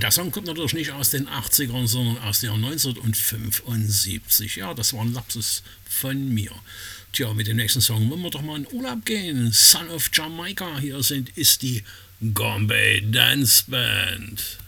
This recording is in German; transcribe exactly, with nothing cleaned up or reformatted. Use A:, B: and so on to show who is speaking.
A: der Song kommt natürlich nicht aus den achtzigern, sondern aus dem Jahr neunzehnhundertfünfundsiebzig. Ja, das war ein Lapsus von mir. Tja, mit dem nächsten Song wollen wir doch mal in Urlaub gehen. Son of Jamaica, hier sind ist die Gombay Dance Band.